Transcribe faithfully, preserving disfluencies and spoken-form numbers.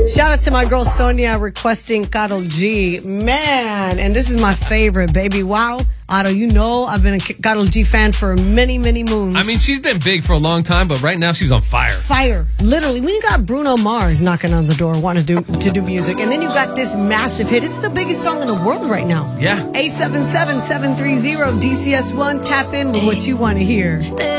Shout out to my girl Sonia requesting Karol G. Man, and this is my favorite, baby. Wow. Otto, you know I've been a Karol G fan for many, many moons. I mean, she's been big for a long time, but right now she's on fire. Fire. Literally. When you got Bruno Mars knocking on the door wanting to do, to do music, and then you got this massive hit. It's the biggest song in the world right now. Yeah. eight seven seven, seven three zero, D C S one. Tap in with what you want to hear.